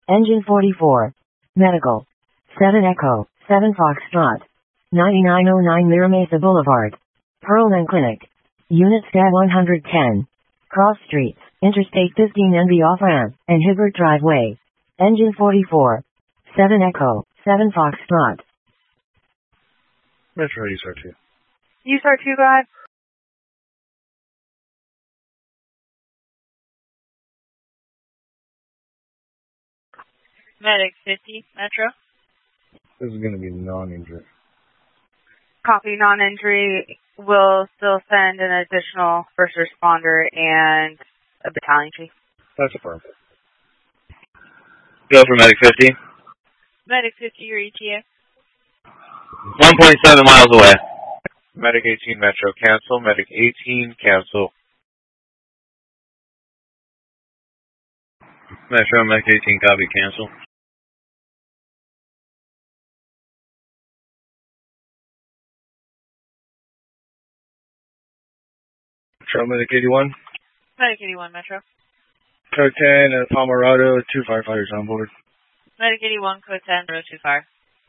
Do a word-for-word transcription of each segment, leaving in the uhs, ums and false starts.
Engine forty-four. Medical. seven Echo, seven Foxtrot. ninety-nine oh nine Mira Mesa Boulevard. Pearlman Clinic. Unit S C A one ten. Cross Streets, Interstate fifteen N B off-ramp, and Hibbert Driveway. Engine forty-four. seven Echo, seven Foxtrot. Metro U S A R two. U S A R two, go ahead. Medic fifty, Metro. This is going to be non-injured. Copy, non-injury. We'll still send an additional first responder and a battalion chief. That's a perfect. Go for Medic fifty. Medic fifty, your E T A. one point seven miles away. Medic eighteen, Metro, cancel. Medic eighteen, cancel. Metro, Medic eighteen, copy, cancel. Metro, Medic eighty-one. Medic eighty-one, Metro. Code ten, uh, Pomerado, two firefighters on board. Medic eighty-one, code ten, zero two fire.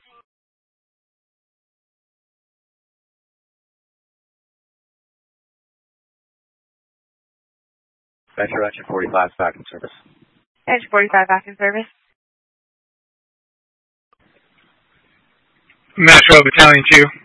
Metro, Engine forty-five is back in service. Engine forty-five back in service. Metro, Battalion two.